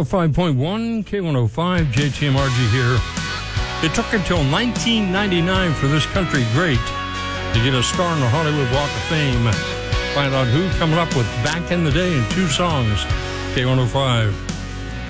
105.1 K105 JTMRG here. It took until 1999 for this country great to get a star in the Hollywood Walk of Fame. Find out who coming up with Back in the Day in two songs. K105.